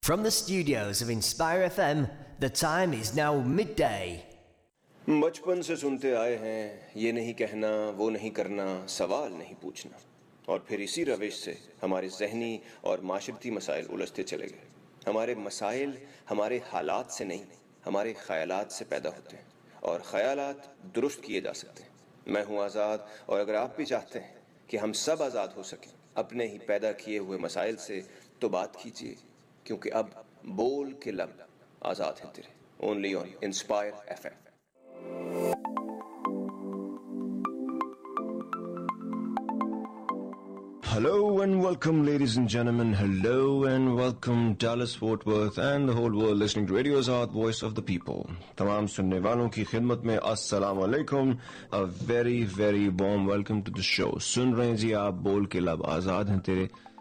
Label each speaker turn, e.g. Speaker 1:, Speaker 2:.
Speaker 1: From the studios of Inspire FM, the time is now midday.
Speaker 2: बचपन से सुनते आए हैं ये नहीं कहना वो नहीं करना सवाल नहीं पूछना, और फिर इसी रविश से हमारे जहनी और माशरती मसाइल उलझते चले गए। हमारे मसाइल हमारे हालात से नहीं, हमारे ख्यालात से पैदा होते हैं और ख्यालात दुरुस्त किए जा सकते हैं। मैं हूँ आज़ाद, और अगर आप भी चाहते हैं कि हम सब आज़ाद हो सकें अपने ही पैदा किए हुए मसाइल से, तो बात कीजिए, क्योंकि अब बोल के लब आज़ाद हैं तेरे। Only on inspire FM।
Speaker 3: Hello and welcome, ladies and gentlemen. Hello and welcome, Dallas, Fort Worth and the whole world listening to Radio Azad, Voice of the People. तमाम सुनने वालों की खिदमत में अस्सलाम वालेकुम. A very warm welcome to the show. सुन रहे हैं जी आप बोल के लब आजाद हैं तेरे